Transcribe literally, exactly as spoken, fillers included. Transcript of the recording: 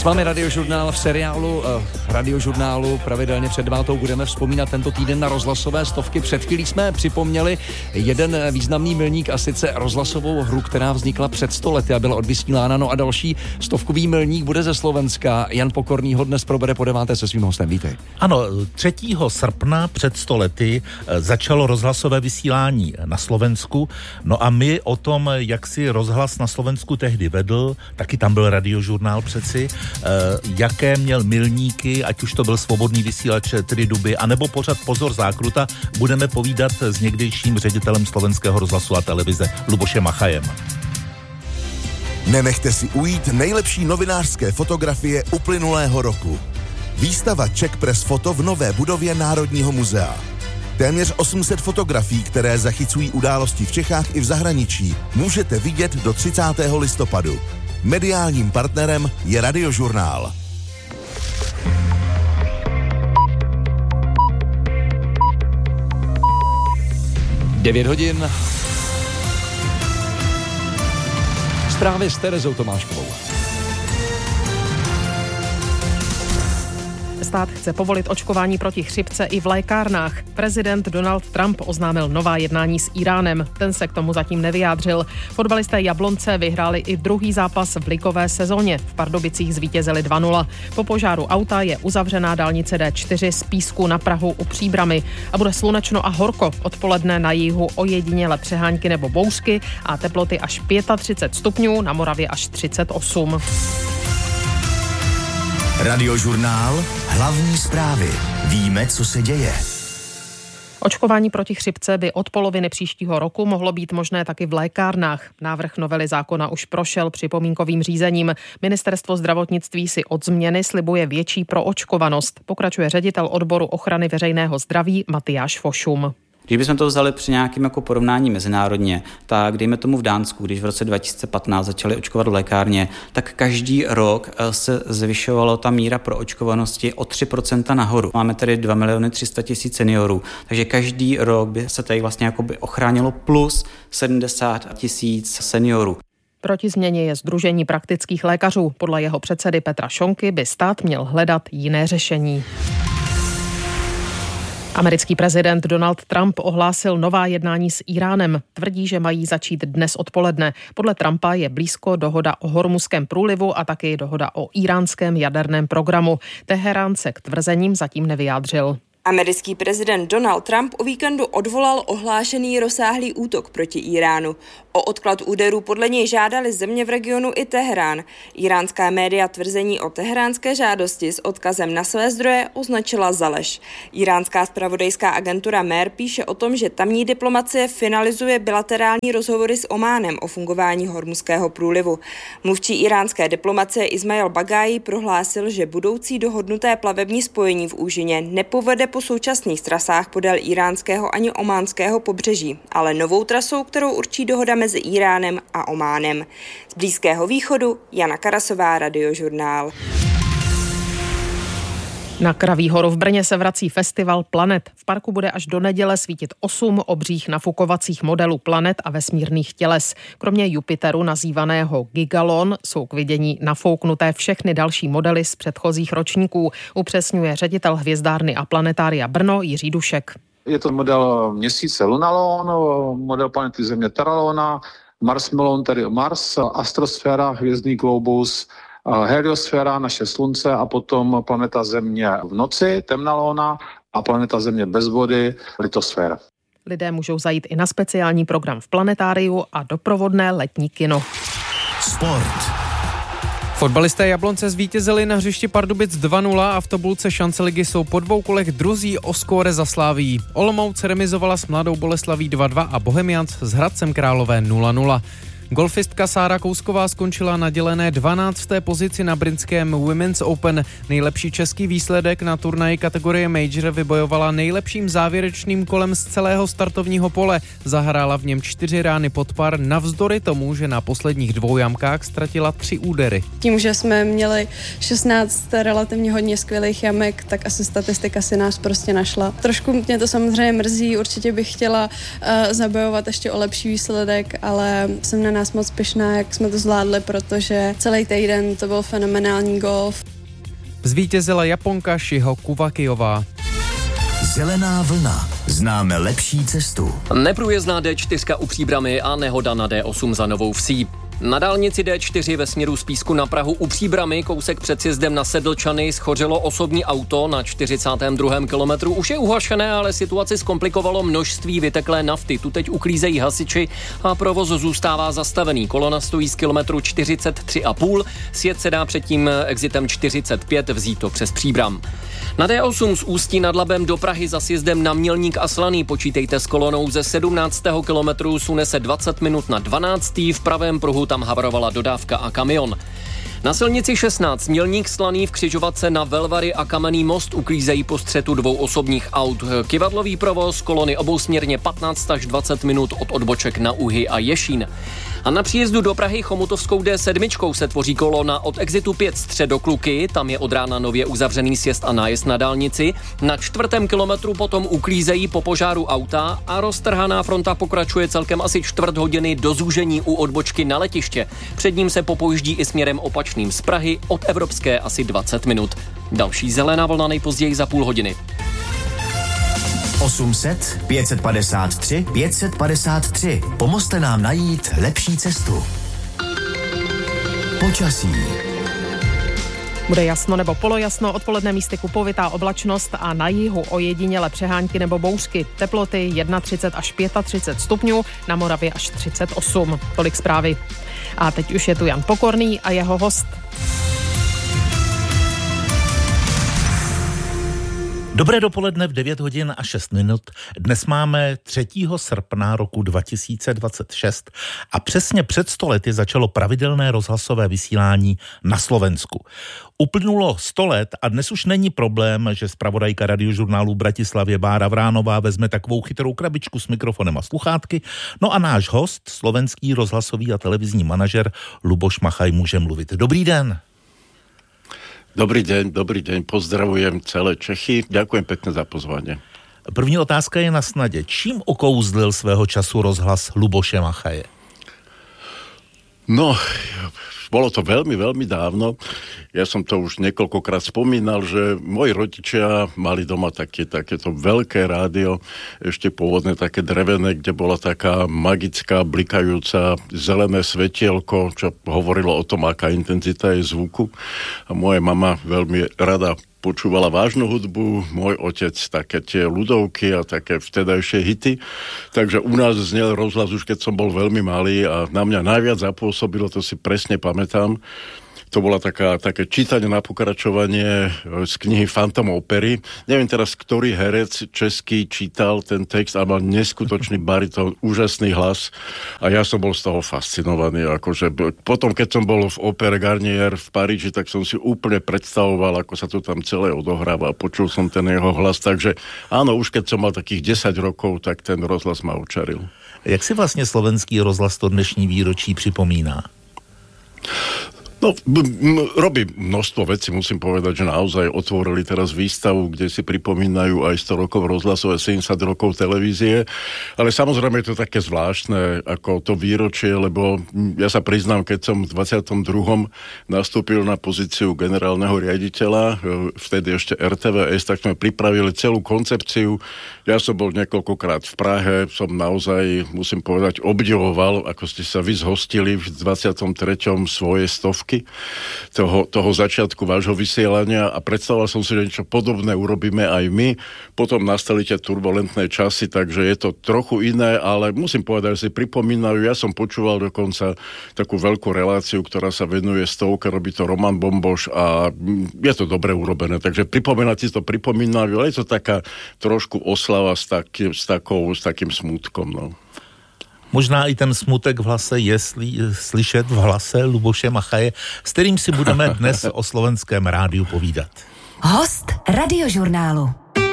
S vámi Radiožurnál v seriálu eh, Radiožurnálu pravidelně před devátou budeme vzpomínat tento týden na rozhlasové stovky. Před chvílí jsme připomněli jeden významný milník a sice rozhlasovou hru, která vznikla před sto lety a byla odvysílána. No a další stovkový milník bude ze Slovenska. Jan Pokorný ho dnes probere po deváté se svým hostem. Vítej. Ano, třetího srpna před sto lety začalo rozhlasové vysílání na Slovensku. No a my o tom, jak si rozhlas na Slovensku tehdy vedl, taky tam byl Radiožurnál přeci, jaké měl milníky, ať už to byl svobodný vysílač Tri Duby, anebo pořad Pozor zákruta, budeme povídat s někdejším ředitelem Slovenského rozhlasu a televize Lubošem Machajem. Nenechte si ujít nejlepší novinářské fotografie uplynulého roku. Výstava Czech Press Foto v nové budově Národního muzea. Téměř osm set fotografií, které zachycují události v Čechách i v zahraničí, můžete vidět do třicátého listopadu. Mediálním partnerem je Radiožurnál. devět hodin. Zprávy s Terezou Tomáškovou. Stát chce povolit očkování proti chřipce i v lékárnách. Prezident Donald Trump oznámil nová jednání s Íránem. Ten se k tomu zatím nevyjádřil. Fotbalisté Jablonce vyhráli i druhý zápas v ligové sezóně. V Pardubicích zvítězili dva nula. Po požáru auta je uzavřená dálnice D čtyři z Písku na Prahu u Příbramy. A bude slunečno a horko. Odpoledne na jihu ojediněle přehánky nebo bouřky a teploty až třicet pět stupňů, na Moravě až třicet osm. Radiožurnál, hlavní zprávy. Víme, co se děje. Očkování proti chřipce by od poloviny příštího roku mohlo být možné taky v lékárnách. Návrh novely zákona už prošel připomínkovým řízením. Ministerstvo zdravotnictví si od změny slibuje větší proočkovanost. Pokračuje ředitel odboru ochrany veřejného zdraví Matyáš Fošum. Když bychom to vzali při nějakým jako porovnání mezinárodně, tak dejme tomu v Dánsku, když v roce dva tisíce patnáct začali očkovat v lékárně, tak každý rok se zvyšovalo ta míra proočkovanosti o tři procenta nahoru. Máme tedy dva miliony tři sta tisíc seniorů, takže každý rok by se tady vlastně jakoby ochránilo plus sedmdesát tisíc seniorů. Proti změně je Sdružení praktických lékařů. Podle jeho předsedy Petra Šonky by stát měl hledat jiné řešení. Americký prezident Donald Trump ohlásil nová jednání s Íránem. Tvrdí, že mají začít dnes odpoledne. Podle Trumpa je blízko dohoda o Hormuzském průlivu a taky dohoda o íránském jaderném programu. Teherán se k tvrzením zatím nevyjádřil. Americký prezident Donald Trump o víkendu odvolal ohlášený rozsáhlý útok proti Íránu. O odklad úderů podle něj žádali země v regionu i Teherán. Iránská média tvrzení o teheránské žádosti s odkazem na své zdroje označila za lež. Iránská zpravodajská agentura Mer píše o tom, že tamní diplomacie finalizuje bilaterální rozhovory s Ománem o fungování Hormuzského průlivu. Mluvčí iránské diplomacie Ismail Bagájí prohlásil, že budoucí dohodnuté plavební spojení v úžině nepovede po současných trasách podél iránského ani ománského pobřeží, ale novou trasou, kterou určí dohoda mezi Íránem a Ománem. Z Blízkého východu Jana Karasová, Radiožurnál. Na Kraví horu v Brně se vrací festival Planet. V parku bude až do neděle svítit osm obřích nafukovacích modelů planet a vesmírných těles. Kromě Jupiteru, nazývaného Gigalon, jsou k vidění nafouknuté všechny další modely z předchozích ročníků, upřesňuje ředitel hvězdárny a planetária Brno Jiří Dušek. Je to model měsíce Lunalon, model planety Země Terralona, Marsmelon, tedy Mars, astrosféra, hvězdný globus, heliosféra, naše slunce a potom planeta Země v noci, temná lóna a planeta Země bez vody, litosféra. Lidé můžou zajít i na speciální program v planetáriu a doprovodné letní kino. Sport. Fotbalisté Jablonce zvítězili na hřišti Pardubic dva nula a v tabulce šance ligy jsou po dvou kolech druzí o skóre za Slavií. Olomouc remizovala s Mladou Boleslaví dva dva a Bohemians s Hradcem Králové nula nula. Golfistka Sára Kousková skončila na dělené dvanácté pozici na brnském Women's Open. Nejlepší český výsledek na turnaji kategorie Major vybojovala nejlepším závěrečným kolem z celého startovního pole. Zahrála v něm čtyři rány pod par navzdory tomu, že na posledních dvou jamkách ztratila tři údery. Tím, že jsme měli šestnáct relativně hodně skvělých jamek, tak asi statistika si nás prostě našla. Trošku mě to samozřejmě mrzí, určitě bych chtěla uh, zabojovat ještě o lepší výsledek, ale jsem na nás moc pyšná, jak jsme to zvládli, protože celý týden to byl fenomenální golf. Zvítězila Japonka Shiho Kuvakijová. Zelená vlna. Známe lepší cestu. Neprůjezdná dé čtyři u Příbrami a nehoda na dé osm za Novou Vsí. Na dálnici dé čtyři ve směru z Písku na Prahu u Příbrami, kousek před sjezdem na Sedlčany, schořelo osobní auto na čtyřicátém druhém kilometru. Už je uhašené, ale situaci zkomplikovalo množství vyteklé nafty. Tu teď uklízejí hasiči a provoz zůstává zastavený. Kolona stojí z kilometru čtyřicet tři a půl, sjet se dá před tím exitem čtyřicet pět, vzít to přes Příbram. Na dé osm z Ústí nad Labem do Prahy za sjezdem na Mělník a Slaný počítejte s kolonou ze sedmnáctého kilometru, sune se dvacet minut na dvanáctý. V pravém pruhu tam havarovala dodávka a kamion. Na silnici šestnáct Mělník Slaný v křižovatce na Velvary a Kamenný most uklízejí po střetu dvou osobních aut. Kyvadlový provoz, kolony obousměrně patnáct až dvacet minut od odboček na Uhy a Ješín. A na příjezdu do Prahy Chomutovskou dé sedm se tvoří kolona od exitu pět střed do Kluky, tam je od rána nově uzavřený sjezd a nájezd na dálnici. Na čtvrtém kilometru potom uklízejí po požáru auta a roztrhaná fronta pokračuje celkem asi čtvrt hodiny do zúžení u odbočky na letiště. Před ním se popojíždí i směrem opačným z Prahy, od Evropské asi dvacet minut. Další zelená vlna nejpozději za půl hodiny. osm set, pět set padesát tři, pět set padesát tři. Pomozte nám najít lepší cestu. Počasí. Bude jasno nebo polojasno, odpoledne místy kupovitá oblačnost a na jihu ojediněle přehánky nebo bouřky. Teploty třicet jedna až třicet pět stupňů, na Moravě až třicet osm. Tolik zprávy. A teď už je tu Jan Pokorný a jeho host. Dobré dopoledne v devět hodin a šest minut. Dnes máme třetího srpna roku dva tisíce dvacet šest a přesně před sto lety začalo pravidelné rozhlasové vysílání na Slovensku. Uplynulo sto let a dnes už není problém, že zpravodajka radiožurnálu Bratislavě Bára Vránová vezme takovou chytrou krabičku s mikrofonem a sluchátky, no a náš host, slovenský rozhlasový a televizní manažer Luboš Machaj může mluvit. Dobrý den. Dobrý deň, dobrý deň, pozdravujem celé Čechy, ďakujem pekne za pozvanie. První otázka je na snadě. Čím okouzlil svého času rozhlas Luboše Machaje? No, bolo to veľmi, veľmi dávno. Ja som to už niekoľkokrát spomínal, že moji rodičia mali doma také, takéto veľké rádio, ešte pôvodne také drevené, kde bola taká magická, blikajúca zelené svetielko, čo hovorilo o tom, aká intenzita je zvuku. A moja mama veľmi rada počúvala vážnu hudbu, môj otec také tie ľudovky a také vtedajšie hity. Takže u nás znel rozhlas už keď som bol veľmi malý a na mňa najviac zapôsobilo, to si presne pamätám. To bola taká, také čítanie na pokračovanie z knihy Fantom opery. Neviem teraz, ktorý herec český čítal ten text a mal neskutočný baritón, úžasný hlas a ja som bol z toho fascinovaný. Akože potom, keď som bol v opere Garnier v Paríži, tak som si úplne predstavoval, ako sa to tam celé odohráva a počul som ten jeho hlas. Takže áno, už keď som mal takých desať rokov, tak ten rozhlas ma očaril. Jak si vlastně slovenský rozhlas to dnešní výročí připomíná? No, b- m- robí množstvo vecí, musím povedať, že naozaj otvorili teraz výstavu, kde si pripomínajú aj sto rokov rozhlasové, sedemdesiat rokov televízie, ale samozrejme je to také zvláštne ako to výročie, lebo ja sa priznám, keď som v dvadsiatom druhom nastúpil na pozíciu generálneho riaditeľa, vtedy ešte er té vé es, tak sme pripravili celú koncepciu. Ja som bol niekoľkokrát v Prahe, som naozaj, musím povedať, obdivoval, ako ste sa vy zhostili v dvadsiatom treťom svoje stovky Toho, toho začiatku vášho vysielania a predstavoval som si, že niečo podobné urobíme aj my. Potom nastali tie turbulentné časy, takže je to trochu iné, ale musím povedať, že si pripomínajú. Ja som počúval dokonca takú veľkú reláciu, ktorá sa venuje stovke, robí to Roman Bomboš a je to dobre urobené. Takže pripomínať si to pripomínajú, ale je to taká trošku oslava s, taký, s, takou, s takým smútkom, no. Možná i ten smutek v hlase je sli- slyšet v hlase Luboše Machaje, s kterým si budeme dnes o slovenském rádiu povídat. Host radiožurnálu.